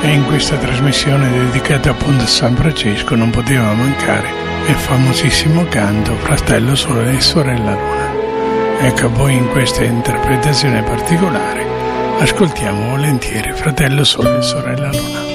E in questa trasmissione dedicata appunto a San Francesco non poteva mancare il famosissimo canto Fratello Sole e Sorella Luna. Ecco, a voi in questa interpretazione particolare ascoltiamo volentieri Fratello Sole e Sorella Luna.